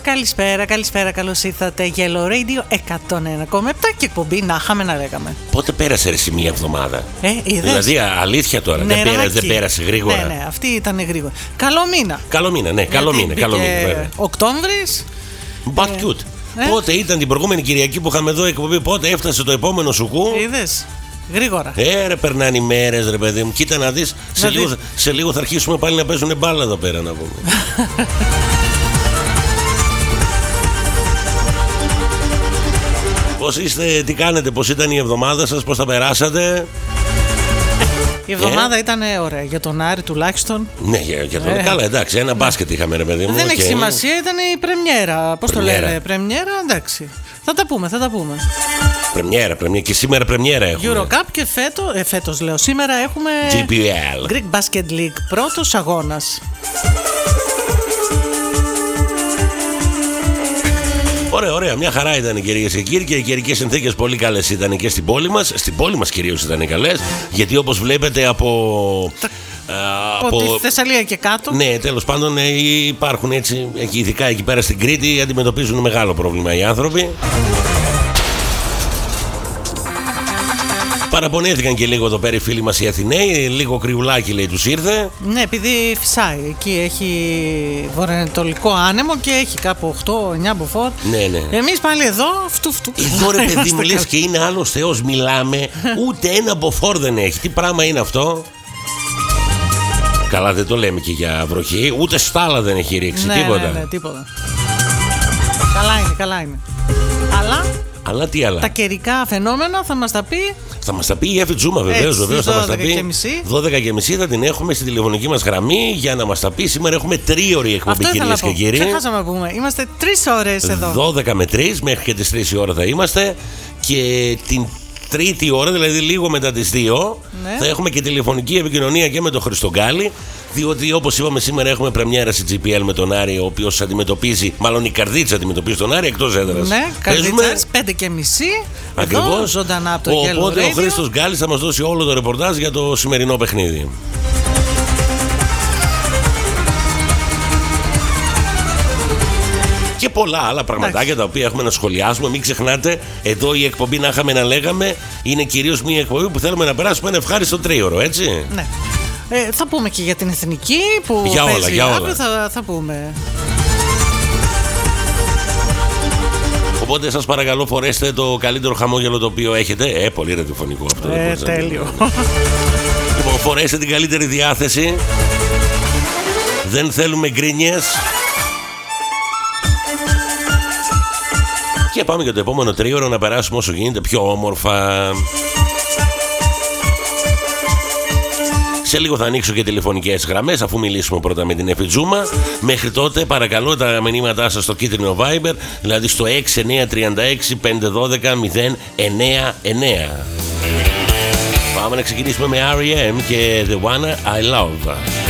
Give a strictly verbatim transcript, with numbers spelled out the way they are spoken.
Καλησπέρα, καλησπέρα, καλώς ήρθατε. Yellow Radio εκατόν ένα κόμμα επτά και εκπομπή να είχαμε να λέγαμε. Πότε πέρασε ρε μία εβδομάδα? Ε, είδες? Δηλαδή αλήθεια τώρα, δεν πέρασε, δεν πέρασε γρήγορα. Ναι, ναι, αυτή ήταν γρήγορα. Καλό μήνα. Καλό μήνα, ναι, καλό μήνα, καλό μήνα. Οκτώβρης. But cute. Ε? Πότε ήταν την προηγούμενη Κυριακή που είχαμε εδώ εκπομπή, πότε έφτασε το επόμενο σουκού? Είδες? Γρήγορα. Ε, ρε, περνάνε οι μέρες, ρε παιδί μου. Κοίτα να δεις, σε, λίγο, σε λίγο θα αρχίσουμε πάλι να παίζουν μπάλα εδώ πέρα, να πούμε. Πώς είστε, τι κάνετε, πώς ήταν η εβδομάδα σας, πώς θα περάσατε? Η εβδομάδα ε? ήταν ωραία για τον Άρη τουλάχιστον. Ναι, για, για τον ε. Καλά, εντάξει, ένα μπάσκετ είχαμε, ρε παιδί μου. Δεν και... έχει σημασία, ήταν η πρεμιέρα. Πώς το λένε, πρεμιέρα, εντάξει. Θα τα πούμε, θα τα πούμε. Πρεμιέρα, πρεμιέρα. Και σήμερα πρεμιέρα έχουμε. Eurocup και φέτο, ε, φέτος λέω, σήμερα έχουμε τζι πι ελ. Greek Basket League, πρώτος αγώνας. Ωραία, ωραία. Μια χαρά ήταν, κυρίες και κύριοι, και οι καιρικές συνθήκες πολύ καλές ήταν και στην πόλη μας. Στην πόλη μας κυρίως ήταν καλές, γιατί όπως βλέπετε από. Από, από τη Θεσσαλία και κάτω. Ναι, τέλος πάντων υπάρχουν έτσι, ειδικά εκεί πέρα στην Κρήτη, αντιμετωπίζουν μεγάλο πρόβλημα οι άνθρωποι. Παραπονέθηκαν και λίγο εδώ πέρα οι φίλοι μας οι Αθηναίοι. Λίγο κρυουλάκι, λέει, τους ήρθε. Ναι, επειδή φυσάει. Εκεί έχει βορειοανατολικό άνεμο και έχει κάπου οκτώ εννιά μποφόρ. Ναι, ναι. Εμείς πάλι εδώ, φτου φτου. Εδώ ρε παιδί μου, λες και είναι άλλος Θεός, μιλάμε. Ούτε ένα μποφόρ δεν έχει. Τι πράγμα είναι αυτό? Καλά, δεν το λέμε και για βροχή. Ούτε στάλα δεν έχει ρίξει, ναι, τίποτα. Ναι, ναι, τίποτα. Καλά είναι, καλά είναι. Αλλά. Αλλά τι άλλα? Τα καιρικά φαινόμενα θα μας τα πει. Θα μας τα πει η Εφη Τζούμα, βεβαίως, βεβαίως θα μας τα πει. δώδεκα και μισή θα την έχουμε στην τηλεφωνική μας γραμμή για να μας τα πει. Σήμερα έχουμε τρίωρη εκπομπή, κυρίες και κύριοι. Ξεχάσαμε να πούμε. Είμαστε τρεις ώρες εδώ. δώδεκα με τρεις, μέχρι και τις τρεις η ώρα θα είμαστε. Και την τρίτη ώρα, δηλαδή λίγο μετά τις δύο, ναι, θα έχουμε και τηλεφωνική επικοινωνία και με τον Χριστογκάλη. Διότι όπως είπαμε, σήμερα έχουμε πρεμιέρα στη τζι πι ελ με τον Άρη, ο οποίος αντιμετωπίζει, μάλλον η Καρδίτσα αντιμετωπίζει τον Άρη εκτός έδρας. Ναι, Καρδίτσας, πέντε και μισή. Ακριβώς. Ζωντανά από το Yellow Radio. Οπότε ο Χρήστος Γκάλης θα μας δώσει όλο το ρεπορτάζ για το σημερινό παιχνίδι. Και πολλά άλλα πραγματάκια τα οποία έχουμε να σχολιάσουμε. Μην ξεχνάτε, εδώ η εκπομπή να είχαμε να λέγαμε είναι κυρίως μια εκπομπή που θέλουμε να περάσουμε ένα ευχάριστο τρίωρο, έτσι. Ναι. Ε, θα πούμε και για την εθνική που για παίζει όλα, για όλα. Αύριο, θα, θα πούμε. Οπότε σας παρακαλώ, φορέστε το καλύτερο χαμόγελο το οποίο έχετε. Ε, πολύ ραδιοφωνικό αυτό. Ε, τέλειο. Λοιπόν, φορέστε την καλύτερη διάθεση. Δεν θέλουμε γκρίνιες. Και πάμε για το επόμενο τρίωρο να περάσουμε όσο γίνεται πιο όμορφα. Σε λίγο θα ανοίξω και τηλεφωνικές γραμμές, αφού μιλήσουμε πρώτα με την Εφη Τζούμα. Μέχρι τότε παρακαλώ τα μηνύματά σας στο κίτρινο Viber, δηλαδή στο έξι εννιά τρία έξι πέντε ένα δύο μηδέν εννιά εννιά. Πάμε να ξεκινήσουμε με αρ ι εμ και The One I Love.